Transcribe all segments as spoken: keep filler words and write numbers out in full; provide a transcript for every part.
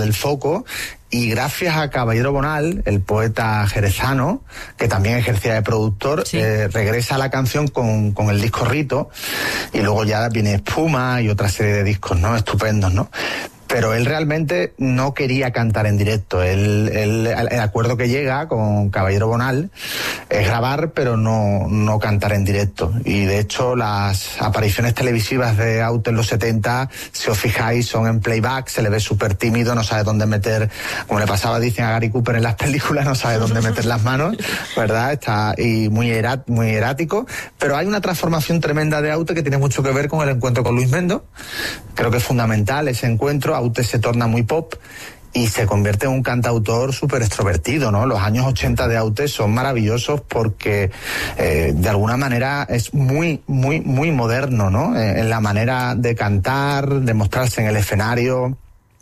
el foco. Y gracias a Caballero Bonal, el poeta jerezano, que también ejercía de productor, sí. eh, regresa a la canción con, con el disco Rito, y luego ya viene Espuma y otra serie de discos, ¿no? Estupendos, ¿no? Pero él realmente no quería cantar en directo. Él, él, el acuerdo que llega con Caballero Bonal es grabar, pero no, no cantar en directo. Y de hecho, las apariciones televisivas de Aute en los setenta, si os fijáis, son en playback, se le ve súper tímido, no sabe dónde meter, como le pasaba, dicen, a Gary Cooper en las películas, no sabe dónde meter las manos, ¿verdad? Está y muy, erat, muy erático. Pero hay una transformación tremenda de Aute que tiene mucho que ver con el encuentro con Luis Mendo. Creo que es fundamental ese encuentro. Aute se torna muy pop y se convierte en un cantautor súper extrovertido, ¿no? Los años ochenta de Aute son maravillosos porque eh, de alguna manera es muy, muy, muy moderno, ¿no? Eh, en la manera de cantar, de mostrarse en el escenario.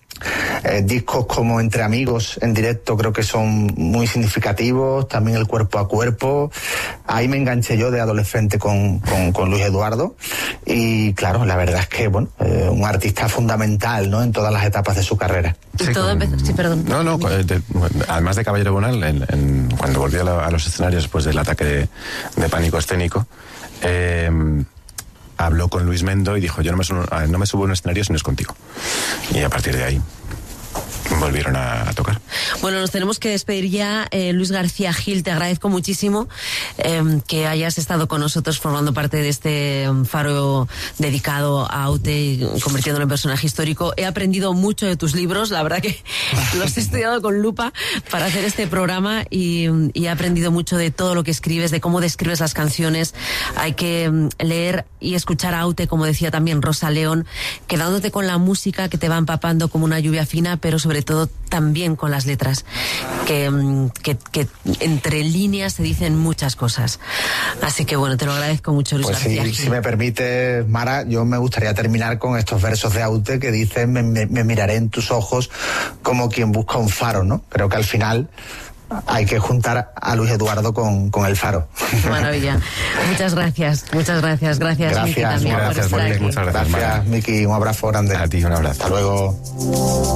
Eh, discos como Entre Amigos en directo creo que son muy significativos, también el Cuerpo a Cuerpo. Ahí me enganché yo de adolescente con, con, con Luis Eduardo, y claro, la verdad es que bueno, eh, un artista fundamental, ¿no? En todas las etapas de su carrera. Sí, todo con... empezó... sí, perdón. No, no, de, además de Caballero Bonal, en, en, cuando volvió a, la, a los escenarios después del ataque de, de pánico escénico, eh, habló con Luis Mendo y dijo: yo no me, subo, no me subo a un escenario si no es contigo. Y a partir de ahí volvieron a, a tocar. Bueno, nos tenemos que despedir ya. eh, Luis García Gil, te agradezco muchísimo eh, que hayas estado con nosotros formando parte de este um, faro dedicado a Aute y convirtiéndolo en personaje histórico. He aprendido mucho de tus libros, la verdad que los he estudiado con lupa para hacer este programa, y, y he aprendido mucho de todo lo que escribes, de cómo describes las canciones. Hay que um, leer y escuchar a Aute, como decía también Rosa León, quedándote con la música que te va empapando como una lluvia fina, pero sobre todo también con las letras, que, que, que entre líneas se dicen muchas cosas. Así que bueno, te lo agradezco mucho, Luis pues García. Sí, si me permite, Mara, yo me gustaría terminar con estos versos de Aute que dicen: me, me, me miraré en tus ojos como quien busca un faro, ¿no? Creo que al final hay que juntar a Luis Eduardo con, con el faro. Maravilla. Muchas gracias, muchas gracias. Gracias, gracias Miki, también gracias, por estar Miki, aquí. muchas gracias, Gracias, Miki, un abrazo grande. A ti un abrazo. Hasta luego.